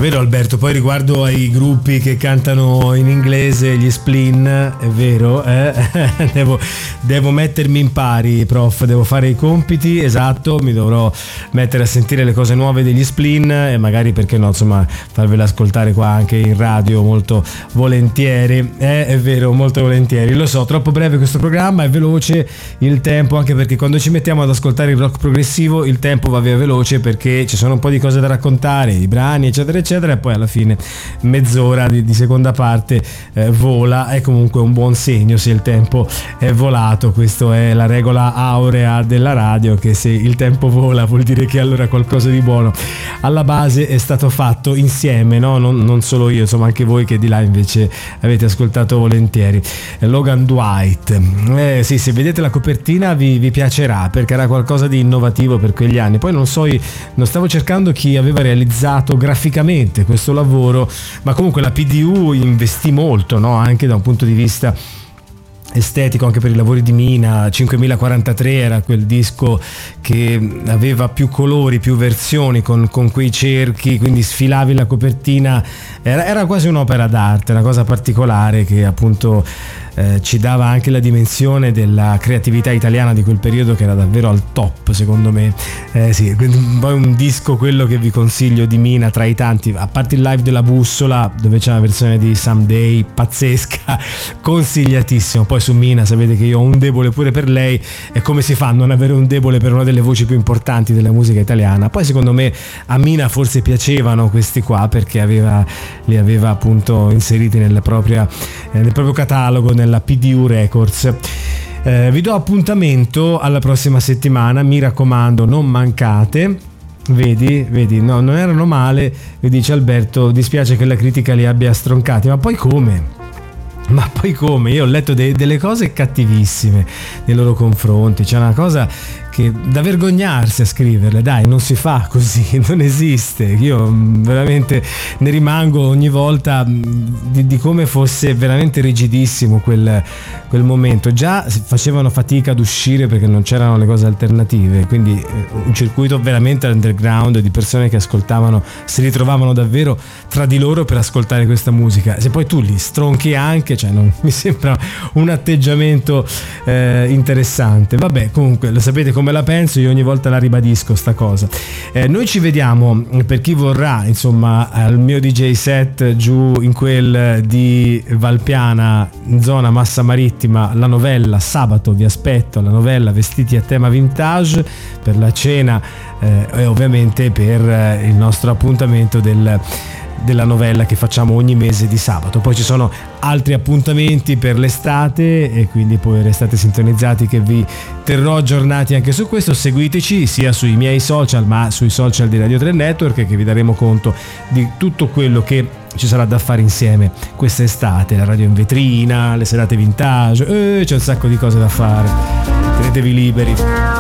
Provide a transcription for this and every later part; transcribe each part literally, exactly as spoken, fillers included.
vero Alberto, poi riguardo ai gruppi che cantano in inglese, gli Splin, è vero, eh? devo, devo mettermi in pari, prof, devo fare i compiti, esatto, mi dovrò mettere a sentire le cose nuove degli Splin e magari, perché no, insomma, farvele ascoltare qua anche in radio molto volentieri, eh? È vero, molto volentieri, lo so, troppo breve questo programma, è veloce il tempo, anche perché quando ci mettiamo ad ascoltare il rock progressivo il tempo va via veloce perché ci sono un po' di cose da raccontare, i brani eccetera eccetera, e poi alla fine mezz'ora di, di seconda parte eh, vola. È comunque un buon segno se il tempo è volato, questa è la regola aurea della radio, che se il tempo vola vuol dire che allora qualcosa di buono alla base è stato fatto insieme, no? non, non solo io, insomma anche voi che di là invece avete ascoltato volentieri. Logan Dwight, eh, sì, se vedete la copertina vi, vi piacerà perché era qualcosa di innovativo per quegli anni. Poi non so, non stavo cercando chi aveva realizzato graficamente questo lavoro, ma comunque la P D U investì molto, no? Anche da un punto di vista estetico, anche per i lavori di Mina. cinquemilaquarantatré era quel disco che aveva più colori, più versioni, con, con quei cerchi, quindi sfilavi la copertina, era, era quasi un'opera d'arte, una cosa particolare che appunto eh, ci dava anche la dimensione della creatività italiana di quel periodo, che era davvero al top secondo me. Eh, sì, poi un disco, quello che vi consiglio di Mina tra i tanti, a parte il live della Bussola dove c'è una versione di Someday pazzesca, consigliatissimo. Poi su Mina sapete che io ho un debole pure per lei, e come si fa a non avere un debole per una delle voci più importanti della musica italiana? Poi secondo me a Mina forse piacevano questi qua perché aveva, li aveva appunto inseriti nella propria, eh, nel proprio catalogo, nella P D U Records. Eh, vi do appuntamento alla prossima settimana, mi raccomando, non mancate. Vedi, vedi, no, non erano male, mi dice Alberto, dispiace che la critica li abbia stroncati, ma poi come? Ma poi come? Io ho letto de- delle cose cattivissime nei loro confronti, c'è una cosa che da vergognarsi a scriverle, dai, non si fa così, non esiste. Io veramente ne rimango ogni volta di, di come fosse veramente rigidissimo quel, quel momento. Già facevano fatica ad uscire perché non c'erano le cose alternative, quindi un circuito veramente underground di persone che ascoltavano, si ritrovavano davvero tra di loro per ascoltare questa musica. Se poi tu li stronchi anche, cioè non mi sembra un atteggiamento eh, interessante. Vabbè, comunque lo sapete come la penso, io ogni volta la ribadisco sta cosa. Eh, noi ci vediamo, per chi vorrà, insomma, al mio D J set giù in quel di Valpiana, in zona Massa Marittima, la Novella, sabato vi aspetto alla Novella, vestiti a tema vintage, per la cena eh, e ovviamente per eh, il nostro appuntamento del della Novella che facciamo ogni mese di sabato. Poi ci sono altri appuntamenti per l'estate e quindi poi restate sintonizzati che vi terrò aggiornati anche su questo. Seguiteci sia sui miei social ma sui social di Radio tre Network, che vi daremo conto di tutto quello che ci sarà da fare insieme quest'estate, la radio in vetrina, le serate vintage, eh, c'è un sacco di cose da fare, tenetevi liberi.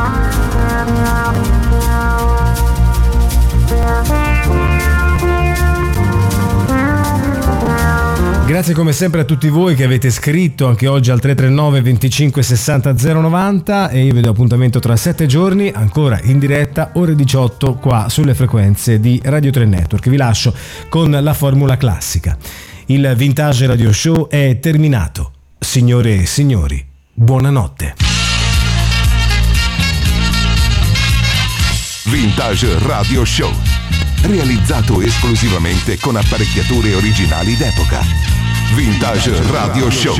Grazie come sempre a tutti voi che avete scritto anche oggi al tre tre nove venticinque sessanta zero novanta, e io vi do appuntamento tra sette giorni ancora in diretta ore diciotto qua sulle frequenze di Radio tre Network. Vi lascio con la formula classica. Il Vintage Radio Show è terminato. Signore e signori, buonanotte. Vintage Radio Show, realizzato esclusivamente con apparecchiature originali d'epoca. Vintage Radio Show.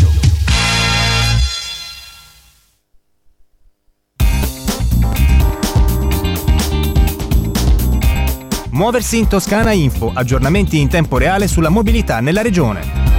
Muoversi in Toscana Info, aggiornamenti in tempo reale sulla mobilità nella regione.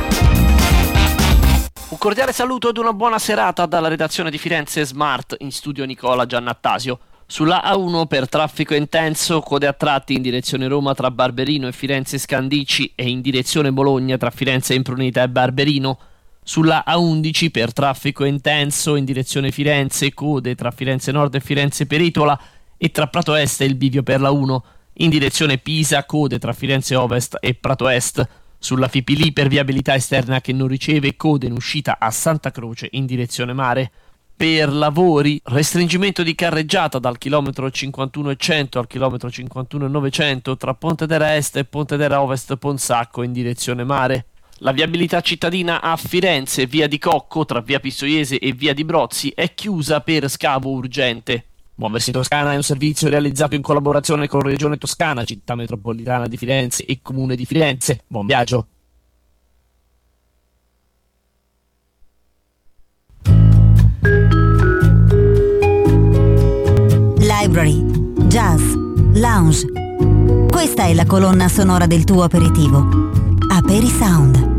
Un cordiale saluto ed una buona serata dalla redazione di Firenze Smart, in studio Nicola Giannattasio. Sulla A uno per traffico intenso, code a tratti in direzione Roma tra Barberino e Firenze Scandicci e in direzione Bologna tra Firenze Imprunita e Barberino. Sulla A undici per traffico intenso in direzione Firenze, code tra Firenze Nord e Firenze Peritola e tra Prato Est e il bivio per la uno. In direzione Pisa, code tra Firenze Ovest e Prato Est. Sulla Fipili per viabilità esterna che non riceve, code in uscita a Santa Croce in direzione mare. per lavori, restringimento di carreggiata dal chilometro cinquantuno e cento al chilometro cinquantuno e novecento tra Pontedera Est e Pontedera Ovest Ponsacco in direzione mare. La viabilità cittadina a Firenze, via di Cocco tra via Pistoiese e via di Brozzi è chiusa per scavo urgente. Muoversi in Toscana è un servizio realizzato in collaborazione con Regione Toscana, Città Metropolitana di Firenze e Comune di Firenze. Buon viaggio! Library, jazz, lounge. Questa è la colonna sonora del tuo aperitivo. Aperi Sound.